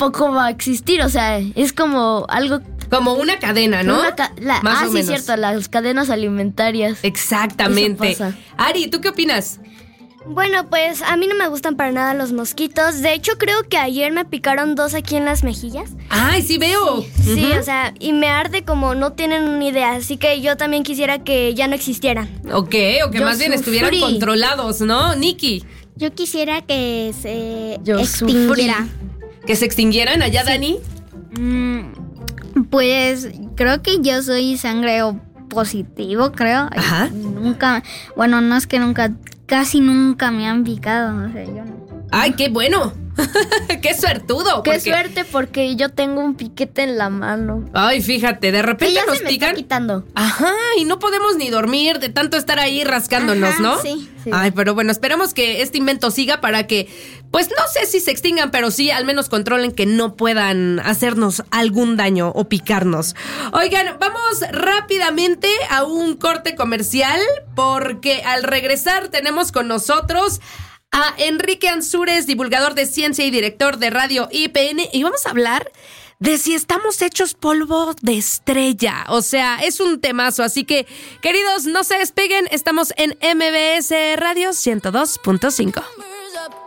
tampoco va a existir. O sea, es como algo... Como una cadena, ¿no? Más o sí, menos. cierto, las cadenas alimentarias. Exactamente. Eso pasa. Ari, ¿tú qué opinas? Bueno, pues a mí no me gustan para nada los mosquitos. De hecho, creo que ayer me picaron 2 aquí en las mejillas. ¡Ay, sí veo! Sí, o sea, y me arde como no tienen una idea. Así que yo también quisiera que ya no existieran. Ok, o que más bien estuvieran controlados, ¿no? Nikki. Yo quisiera que se Yo extinguiera. ¿Que se extinguieran allá, Dani? Pues creo que yo soy sangre O positivo, creo. Ajá. Nunca, bueno, no es que nunca, casi nunca me han picado, no sé, yo no. ¡Ay, qué bueno! ¡Qué suertudo! Qué suerte, porque yo tengo un piquete en la mano. Ay, fíjate, de repente Ya nos se me pican. está quitando. Ajá, y no podemos ni dormir de tanto estar ahí rascándonos, Ajá, ¿no? sí. Ay, pero bueno, esperemos que este invento siga para que, pues no sé si se extingan, pero sí al menos controlen que no puedan hacernos algún daño o picarnos. Oigan, vamos rápidamente a un corte comercial, porque al regresar tenemos con nosotros a Enrique Ansúrez, divulgador de ciencia y director de Radio IPN, y vamos a hablar de si estamos hechos polvo de estrella. O sea, es un temazo, así que, queridos, no se despeguen, estamos en MBS Radio 102.5.